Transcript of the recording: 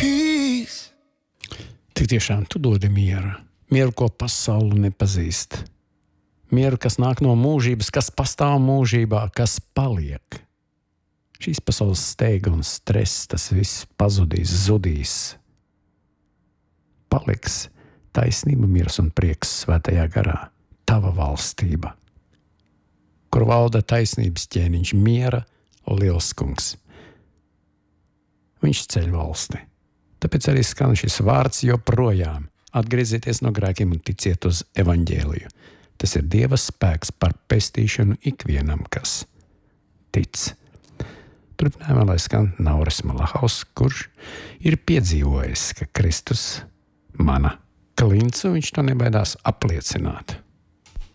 Tik tiešām tu dodi mieru. Mieru, ko pasaule nepazīst. Mieru, kas nāk no mūžības, kas pastāv mūžībā, kas paliek. Šīs pasaules steiga un stress, tas viss pazudīs, zudīs. Paliks taisnība, miers un prieks svētajā garā. Tava valstība, kur valda taisnības ķēniņš, miera liels kungs. Viņš ceļ valsti. Tāpēc arī skan šis vārds joprojām. Atgriezieties no grēkiem un ticiet uz evaņģēliju. Tas ir Dieva spēks par pestīšanu ikvienam, kas tic. Turpinājumā lai skan Nauris Malahaus, kurš ir piedzīvojis, ka Kristus mana klints, un viņš to nebaidās apliecināt.